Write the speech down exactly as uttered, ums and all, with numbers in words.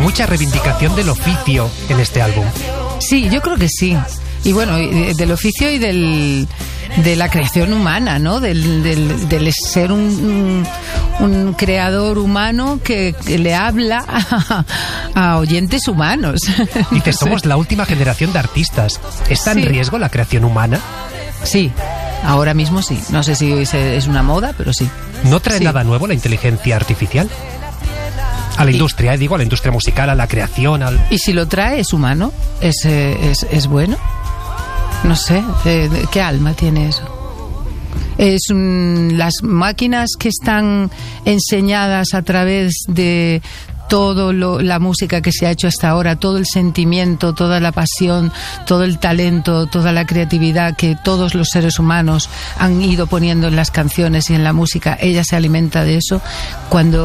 mucha reivindicación del oficio en este álbum. Sí, yo creo que sí. Y bueno, del oficio y del de la creación humana, ¿no? Del, del, del ser un, un creador humano que, que le habla a, a oyentes humanos. Dices, somos la última generación de artistas. ¿Está en Sí. riesgo la creación humana? Sí, ahora mismo sí. No sé si es una moda, pero sí. ¿No trae Sí. nada nuevo la inteligencia artificial? A la Y- industria, eh, digo, a la industria musical, a la creación, al... Y si lo trae, es humano, es, eh, es, es bueno. No sé, eh, ¿qué alma tiene eso? Es un, las máquinas que están enseñadas a través de todo lo, la música que se ha hecho hasta ahora, todo el sentimiento, toda la pasión, todo el talento, toda la creatividad que todos los seres humanos han ido poniendo en las canciones y en la música, ella se alimenta de eso. Cuando